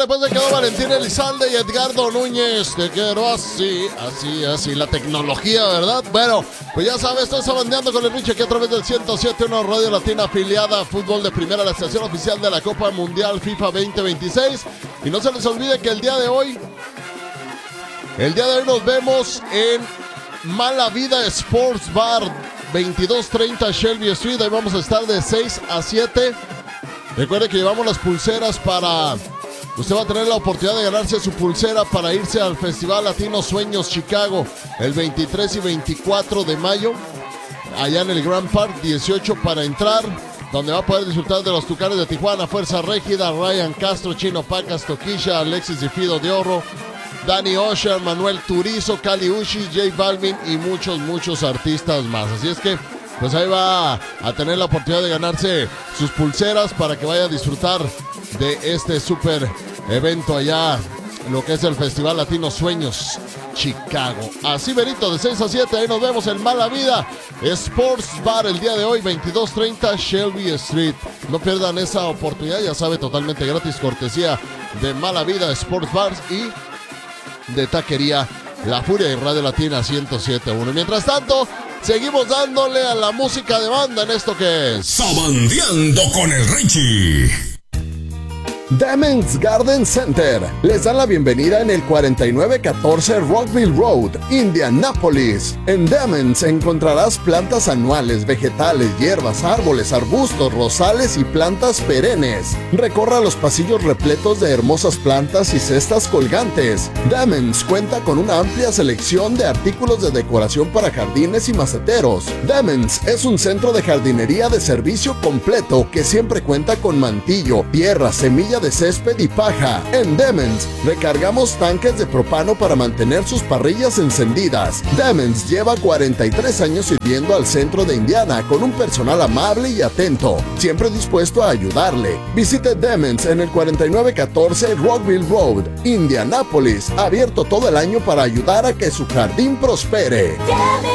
después de que quedó Valentín Elizalde y Edgardo Núñez. Te quiero así, así, la tecnología, ¿verdad? Bueno, pues ya sabes, estoy sabandeando con el Richie aquí a través del 107.1 Radio Latina, afiliada a Fútbol de Primera, la estación oficial de la Copa Mundial FIFA 2026. Y no se les olvide que el día de hoy nos vemos en Mala Vida Sports Bar, 2230 Shelby Street. Ahí vamos a estar de 6 a 7. Recuerde que llevamos las pulseras para... Usted va a tener la oportunidad de ganarse su pulsera para irse al Festival Latino Sueños Chicago el 23 y 24 de mayo. Allá en el Grand Park, 18 para entrar, donde va a poder disfrutar de los Tucanes de Tijuana, Fuerza Régida, Ryan Castro, Chino Pacas, Toquilla, Alexis y Fido de Oro, Danny Ocean, Manuel Turizo, Kali Uchi, J Balvin y muchos artistas más. Así es que pues ahí va a tener la oportunidad de ganarse sus pulseras para que vaya a disfrutar de este súper evento allá, lo que es el Festival Latino Sueños Chicago. Así verito, de 6 a 7, ahí nos vemos en Mala Vida Sports Bar el día de hoy, 2230 Shelby Street. No pierdan esa oportunidad, ya sabe, totalmente gratis, cortesía de Mala Vida Sports Bars y de Taquería La Furia y Radio Latina 107.1. Mientras tanto, seguimos dándole a la música de banda en esto que es Sabandeando con el Richie. Demens Garden Center les da la bienvenida en el 4914 Rockville Road, Indianápolis. En Demens encontrarás plantas anuales, vegetales, hierbas, árboles, arbustos, rosales y plantas perennes. Recorra los pasillos repletos de hermosas plantas y cestas colgantes. Demens cuenta con una amplia selección de artículos de decoración para jardines y maceteros. Demens es un centro de jardinería de servicio completo que siempre cuenta con mantillo, tierra, semilla de césped y paja. En Demens recargamos tanques de propano para mantener sus parrillas encendidas. Demens lleva 43 años sirviendo al centro de Indiana con un personal amable y atento, siempre dispuesto a ayudarle. Visite Demens en el 4914 Rockville Road, Indianápolis, abierto todo el año para ayudar a que su jardín prospere.